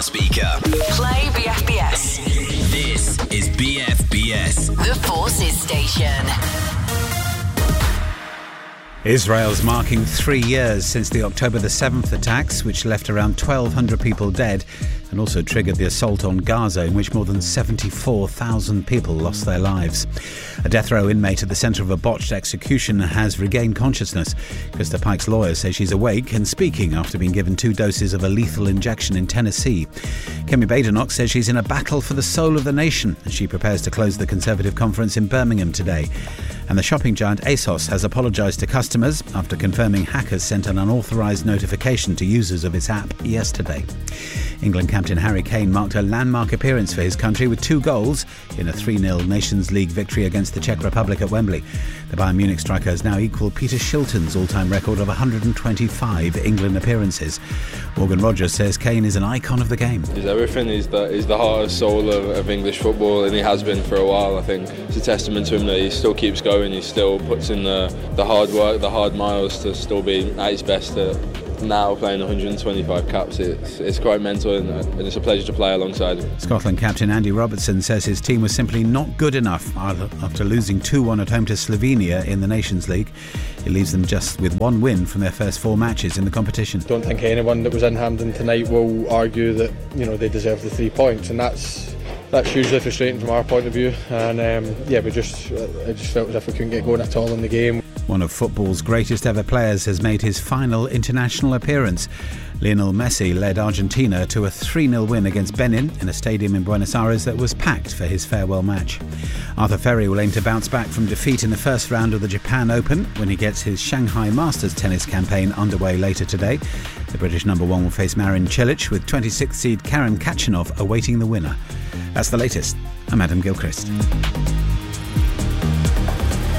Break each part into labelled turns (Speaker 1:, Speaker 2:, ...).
Speaker 1: speaker.
Speaker 2: Play BFBS.
Speaker 1: This is BFBS.
Speaker 2: The Forces Station.
Speaker 3: Israel's marking 3 years since the October the 7th attacks, which left around 1,200 people dead and also triggered the assault on Gaza, in which more than 74,000 people lost their lives. A death row inmate at the centre of a botched execution has regained consciousness. Krista Pike's lawyer says she's awake and speaking after being given 2 doses of a lethal injection in Tennessee. Kemi Badenoch says she's in a battle for the soul of the nation as she prepares to close the Conservative conference in Birmingham today. And the shopping giant ASOS has apologised to customers after confirming hackers sent an unauthorised notification to users of its app yesterday. England captain Harry Kane marked a landmark appearance for his country with 2 goals in a 3-0 Nations League victory against the Czech Republic at Wembley. The Bayern Munich striker has now equalled Peter Shilton's all-time record of 125 England appearances. Morgan Rogers says Kane is an icon of the game.
Speaker 4: He's everything. He's the heart and soul of English football, and he has been for a while. I think it's a testament to him that he still keeps going. He still puts in the hard work, the hard miles to still be at his best. Now playing 125 caps, it's quite mental, and it's a pleasure to play alongside him.
Speaker 3: Scotland captain Andy Robertson says his team was simply not good enough after losing 2-1 at home to Slovenia in the Nations League. It leaves them just with 1 win from their first 4 matches in the competition.
Speaker 5: I don't think anyone that was in Hampden tonight will argue that they deserve the 3 points, and that's hugely frustrating from our point of view. And I just felt as if we couldn't get going at all in the game.
Speaker 3: One of football's greatest ever players has made his final international appearance. Lionel Messi led Argentina to a 3-0 win against Benin in a stadium in Buenos Aires that was packed for his farewell match. Arthur Ferry will aim to bounce back from defeat in the first round of the Japan Open when he gets his Shanghai Masters tennis campaign underway later today. The British number 1 will face Marin Cilic with 26th seed Karen Khachanov awaiting the winner. That's the latest. I'm Adam Gilchrist.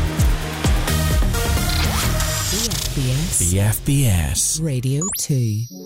Speaker 2: BFBS
Speaker 6: BFBS
Speaker 2: Radio 2.